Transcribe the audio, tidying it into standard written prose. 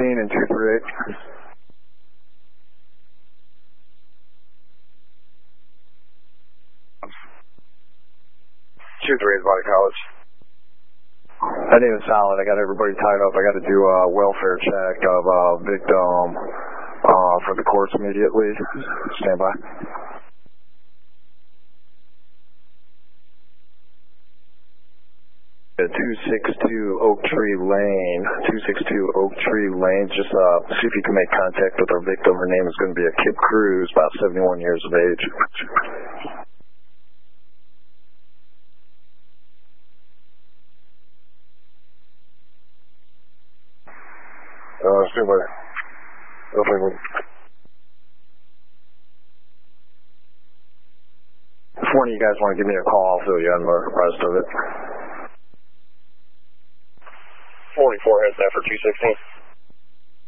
and 238. 238 Body College. That name is solid. I got everybody tied up. I got to do a welfare check of victim for the courts immediately. Stand by. At 262 Oak Tree Lane. 262 Oak Tree Lane. Just see if you can make contact with our victim. Her name is going to be Kip Cruz, about 71 years of age. Stand by. If one of you guys want to give me a call, I'll fill you in the rest of it. 44 heads there for 216.